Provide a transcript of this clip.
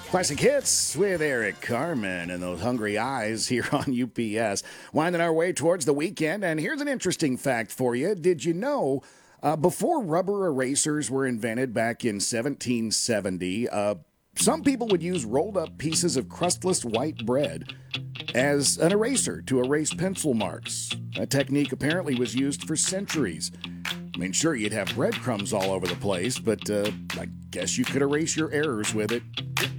Classic hits with Eric Carmen and those hungry eyes here on UPS. Winding our way towards the weekend, and here's an interesting fact for you. Did you know before rubber erasers were invented back in 1770, some people would use rolled up pieces of crustless white bread as an eraser to erase pencil marks. That technique apparently was used for centuries. I mean, sure, you'd have breadcrumbs all over the place, but I guess you could erase your errors with it.